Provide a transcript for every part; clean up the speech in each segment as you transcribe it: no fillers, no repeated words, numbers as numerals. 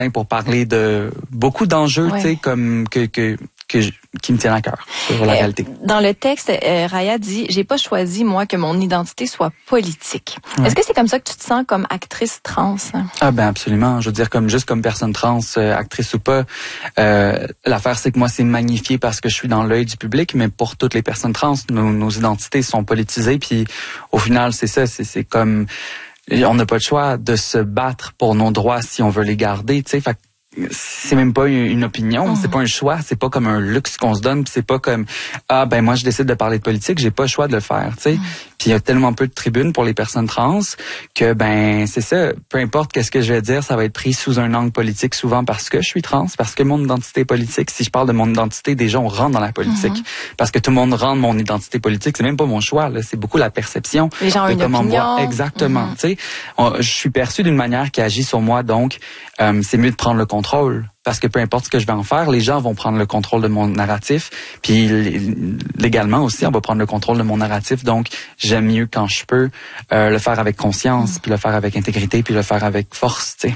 pour parler de beaucoup d'enjeux, tu sais, comme qui me tiennent à cœur sur la réalité. Dans le texte, Raya dit « J'ai pas choisi, moi, que mon identité soit politique ». Est-ce que c'est comme ça que tu te sens comme actrice trans? Ah ben absolument. Je veux dire, juste comme personne trans, actrice ou pas, l'affaire c'est que moi c'est magnifié parce que je suis dans l'œil du public, mais pour toutes les personnes trans, nos identités sont politisées, puis au final c'est ça, c'est comme on n'a pas le choix de se battre pour nos droits si on veut les garder, tu sais. Fait c'est même pas une opinion, c'est pas un choix, c'est pas comme un luxe qu'on se donne, c'est pas comme moi je décide de parler de politique, j'ai pas le choix de le faire, tu sais. Puis il y a tellement peu de tribunes pour les personnes trans que c'est ça, peu importe qu'est-ce que je vais dire, ça va être pris sous un angle politique souvent parce que je suis trans, parce que mon identité est politique. Si je parle de mon identité, déjà on rentre dans la politique parce que tout le monde rentre mon identité politique, c'est même pas mon choix là, c'est beaucoup la perception les gens de ont comment une opinion. moi exactement, tu sais. Je suis perçu d'une manière qui agit sur moi, donc c'est mieux de prendre le contrôle. Parce que peu importe ce que je vais en faire, les gens vont prendre le contrôle de mon narratif. Puis légalement aussi, on va prendre le contrôle de mon narratif. Donc, j'aime mieux quand je peux le faire avec conscience, puis le faire avec intégrité, puis le faire avec force, tu sais.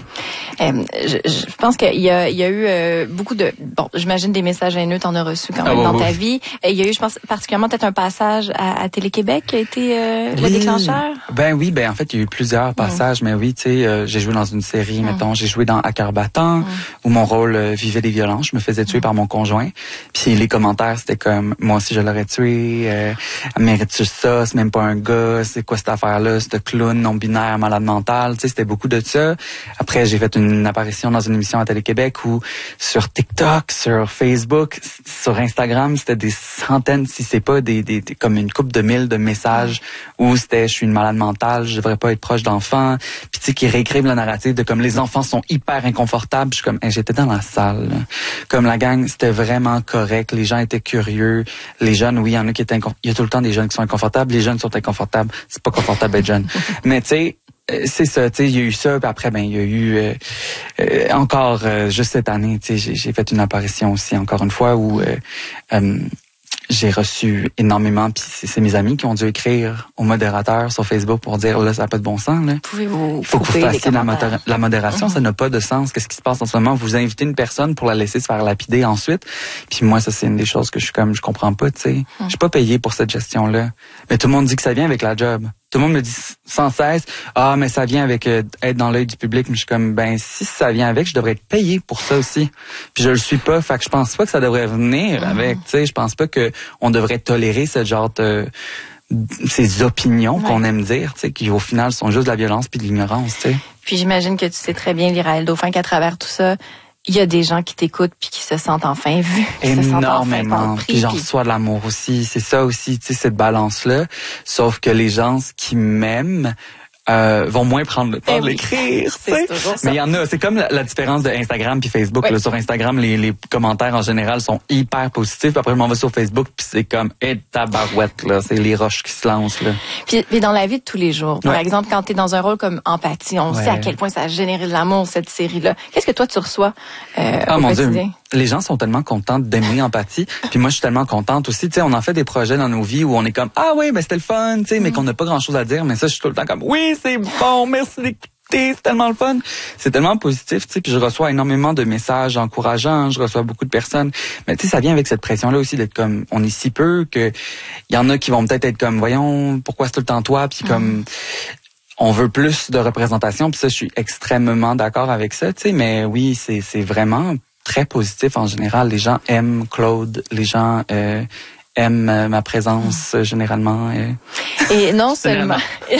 Je pense qu'il y a eu beaucoup de... Bon, j'imagine des messages haineux, t'en as reçu quand même dans ta vie. Il y a eu, je pense, particulièrement peut-être un passage à Télé-Québec qui a été le déclencheur. En fait, il y a eu plusieurs passages, mais oui, tu sais, j'ai joué dans une série, mettons, j'ai joué dans À cœur battant, où mon rôle vivait des violences. Je me faisais tuer par mon conjoint. Puis les commentaires, c'était comme, moi aussi je l'aurais tué, mérites-tu ça, c'est même pas un gars, c'est quoi cette affaire-là, ce clown non-binaire, malade mental, tu sais, c'était beaucoup de ça. Après, j'ai fait une apparition dans une émission à Télé-Québec où sur TikTok, sur Facebook, sur Instagram, c'était des centaines, si c'est pas des comme une couple de mille de messages où c'était, je suis une malade mentale, je devrais pas être proche d'enfants, puis tu sais, qui réécrivent le narratif de comme les enfants sont hyper inconfortables. Je suis comme, j'étais dans la salle, là. Comme la gang, c'était vraiment correct, les gens étaient curieux, les jeunes, oui, il y en a qui étaient il y a tout le temps des jeunes qui sont inconfortables, les jeunes sont inconfortables, c'est pas confortable d'être jeune. Mais tu sais, c'est ça, tu sais, il y a eu ça, puis après, il y a eu encore, juste cette année, tu sais, j'ai fait une apparition aussi, encore une fois, où j'ai reçu énormément, puis c'est mes amis qui ont dû écrire au modérateur sur Facebook pour dire, là, ça n'a pas de bon sens, là. Pouvez-vous faut que vous fassiez la modération, ça n'a pas de sens. Qu'est-ce qui se passe en ce moment? Vous invitez une personne pour la laisser se faire lapider ensuite. Puis moi, ça, c'est une des choses que je comprends pas, tu sais. Je suis pas payé pour cette gestion-là. Mais tout le monde dit que ça vient avec la job. Tout le monde me dit sans cesse, mais ça vient avec être dans l'œil du public. Mais je suis comme, si ça vient avec, je devrais être payé pour ça aussi. Puis je le suis pas, fait que je pense pas que ça devrait venir avec, tu sais. Je pense pas que on devrait tolérer ce genre de ces opinions qu'on aime dire, tu sais, qui au final sont juste de la violence puis de l'ignorance, tu sais. Puis j'imagine que tu sais très bien, Lyraël Dauphin, qu'à travers tout ça, il y a des gens qui t'écoutent puis qui se sentent enfin vus. Énormément. Puis j'en reçois de l'amour aussi. C'est ça aussi, tu sais, cette balance-là. Sauf que les gens qui m'aiment vont moins prendre le temps de l'écrire. Mais il y en a, c'est comme la différence de Instagram puis Facebook. Là, sur Instagram, les commentaires en général sont hyper positifs. Puis après, je m'en vais sur Facebook puis c'est comme tabarouette, là, c'est les roches qui se lancent là. Puis dans la vie de tous les jours, par exemple, quand tu es dans un rôle comme Empathie, on sait à quel point ça a généré de l'amour cette série-là. Qu'est-ce que toi tu reçois au mon quotidien? Dieu. Les gens sont tellement contents d'aimer Empathie. Puis moi, je suis tellement contente aussi. Tu sais, on en fait des projets dans nos vies où on est comme c'était le fun, tu sais, mais qu'on n'a pas grand-chose à dire. Mais ça, je suis tout le temps comme c'est bon, merci d'écouter, c'est tellement le fun. C'est tellement positif, tu sais, puis je reçois énormément de messages encourageants, je reçois beaucoup de personnes. Mais tu sais, ça vient avec cette pression-là aussi d'être comme, on est si peu que il y en a qui vont peut-être être comme, voyons, pourquoi c'est tout le temps toi, puis comme, on veut plus de représentation, puis ça, je suis extrêmement d'accord avec ça, tu sais, mais oui, c'est vraiment très positif en général. Les gens aiment Claude, les gens aiment ma présence généralement. Et non seulement...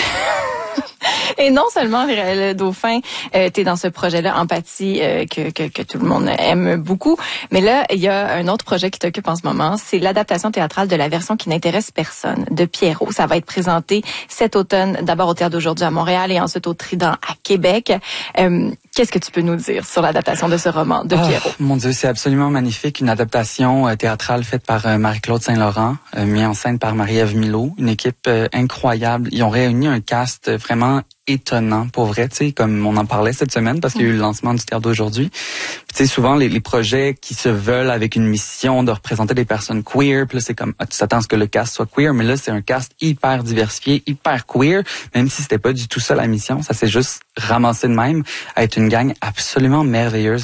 Et non seulement, Lyraël Dauphin, t'es dans ce projet-là, Empathie, que tout le monde aime beaucoup. Mais là, il y a un autre projet qui t'occupe en ce moment. C'est l'adaptation théâtrale de la version qui n'intéresse personne, de Pierrot. Ça va être présenté cet automne, d'abord au Théâtre d'Aujourd'hui à Montréal et ensuite au Trident à Québec. Qu'est-ce que tu peux nous dire sur l'adaptation de ce roman de Pierrot? Mon Dieu, c'est absolument magnifique. Une adaptation théâtrale faite par Marie-Claude Saint-Laurent, mise en scène par Marie-Ève Milot. Une équipe incroyable. Ils ont réuni un cast vraiment étonnant pour vrai, tu sais, comme on en parlait cette semaine parce qu'il y a eu le lancement du théâtre d'aujourd'hui. Tu sais, souvent les projets qui se veulent avec une mission de représenter des personnes queer, puis là c'est comme tu t'attends à ce que le cast soit queer, mais là c'est un cast hyper diversifié, hyper queer, même si c'était pas du tout ça la mission, ça s'est juste ramassé de même à être une gang absolument merveilleuse.